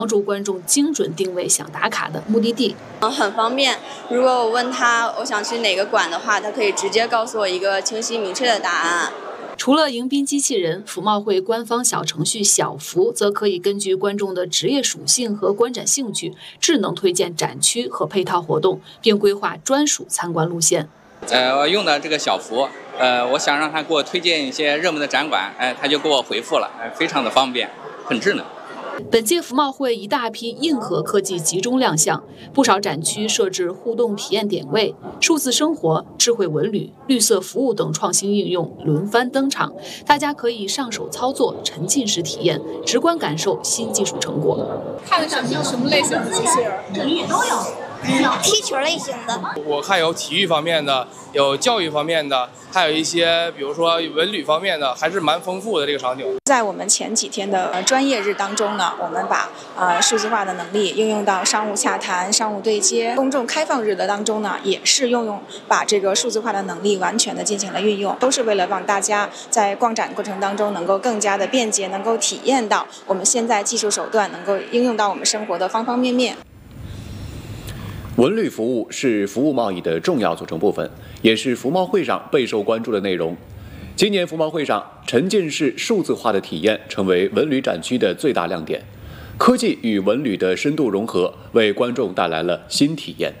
帮助观众精准定位想打卡的目的地。 很方便。如果我问他我想去哪个馆的话，他可以直接告诉我一个清晰明确的答案。 除了迎宾机器人，服贸会官方小程序小服则可以根据观众的职业属性和观展兴趣，智能推荐展区和配套活动，并规划专属参观路线。 我用的这个小服，我想让他给我推荐一些热门的展馆，他就给我回复了，非常的方便，很智能。 本届服贸会一大批硬核科技集中亮相，不少展区设置互动体验点位，数字生活、智慧文旅、绿色服务等创新应用轮番登场，大家可以上手操作，沉浸式体验，直观感受新技术成果。 看的是什么类型的机器人？ 都有，踢球类型的。 我看有体育方面的，有教育方面的，还有一些比如说文旅方面的，还是蛮丰富的这个场景。 在我们前几天的专业日当中呢，我们把数字化的能力应用到商务洽谈、商务对接。公众开放日的当中呢，也是把这个数字化的能力完全的进行了运用，都是为了让大家在逛展过程当中能够更加的便捷，能够体验到我们现在技术手段能够应用到我们生活的方方面面。 文旅服务是服务贸易的重要组成部分，也是服贸会上备受关注的内容。今年服贸会上，沉浸式数字化的体验成为文旅展区的最大亮点，科技与文旅的深度融合，为观众带来了新体验。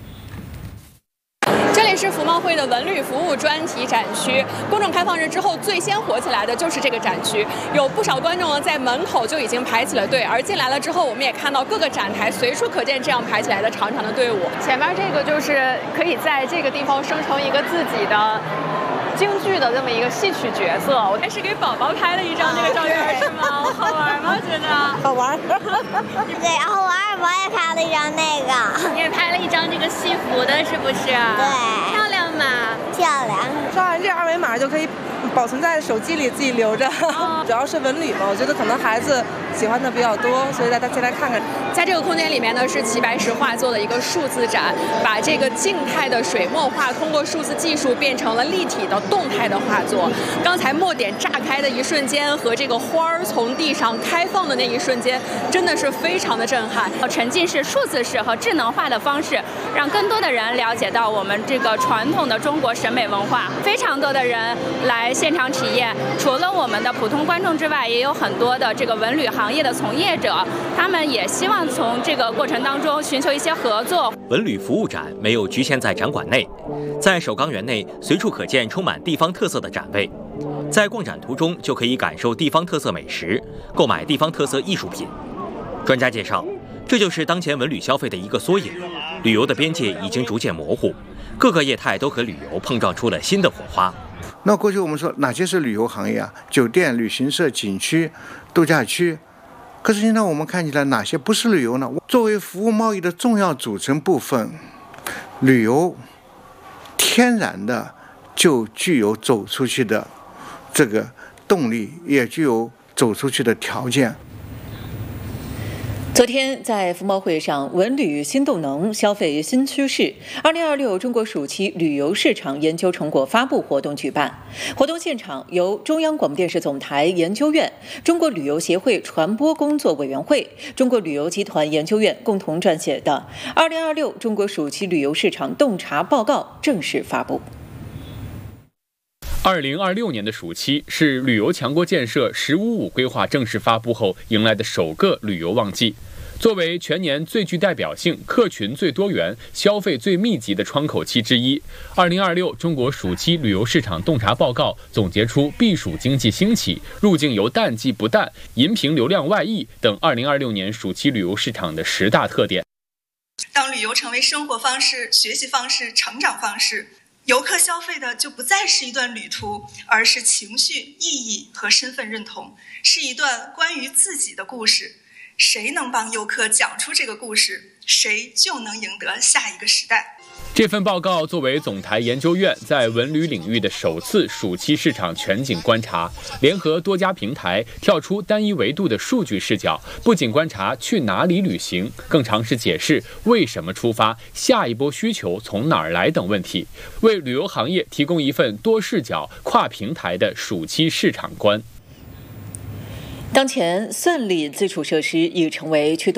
这里是服贸会的文旅服务专题展区，公众开放日之后最先火起来的就是这个展区，有不少观众呢在门口就已经排起了队，而进来了之后，我们也看到各个展台随处可见这样排起来的长长的队伍。前面这个就是可以在这个地方生成一个自己的京剧的这么一个戏曲角色。我还是给宝宝拍了一张这个照片，是吗？好玩吗？觉得好玩。对，然后我也拍了一张那个。 你也拍了一张这个戏服的，是不是？ 对。 漂亮吗？ 漂亮。 刷完这二维码就可以保存在手机里自己留着。主要是文旅嘛，我觉得可能孩子喜欢的比较多，所以大家先来看看。 在这个空间里面呢，是齐白石画作的一个数字展，把这个静态的水墨画通过数字技术变成了立体的动态的画作。刚才墨点炸开的一瞬间和这个花儿从地上开放的那一瞬间，真的是非常的震撼。 沉浸式、数字式和智能化的方式，让更多的人了解到我们这个传统的中国审美文化。非常多的人来现场体验，除了我们的普通观众之外，也有很多的这个文旅行业的从业者，他们也希望从这个过程当中寻求一些合作。 文旅服务展没有局限在展馆内，在首钢园内随处可见充满地方特色的展位，在逛展途中就可以感受地方特色美食，购买地方特色艺术品。专家介绍，这就是当前文旅消费的一个缩影，旅游的边界已经逐渐模糊，各个业态都和旅游碰撞出了新的火花。 那过去我们说哪些是旅游行业啊？酒店、旅行社、景区、度假区。可是现在我们看起来哪些不是旅游呢？作为服务贸易的重要组成部分，旅游天然的就具有走出去的这个动力，也具有走出去的条件。 昨天在服贸会上，文旅新动能，消费新趋势2026中国暑期旅游市场研究成果发布活动举办。活动现场由中央广播电视总台研究院、中国旅游协会传播工作委员会、中国旅游集团研究院共同撰写的2026中国暑期旅游市场洞察报告正式发布。 2026年的暑期是旅游强国建设“十五五”规划正式发布后迎来的首个旅游旺季。作为全年最具代表性、客群最多元、消费最密集的窗口期之一，2026中国暑期旅游市场洞察报告总结出避暑经济兴起、入境游淡季不淡、银屏流量外溢等2026年暑期旅游市场的10大特点。 当旅游成为生活方式、学习方式、成长方式，游客消费的就不再是一段旅途，而是情绪、意义和身份认同，是一段关于自己的故事。谁能帮游客讲出这个故事，谁就能赢得下一个时代。 这份报告作为总台研究院在文旅领域的首次暑期市场全景观察，联合多家平台，跳出单一维度的数据视角，不仅观察去哪里旅行，更尝试解释为什么出发、下一波需求从哪儿来等问题，为旅游行业提供一份多视角、跨平台的暑期市场观。 当前算力基础设施已成为驱动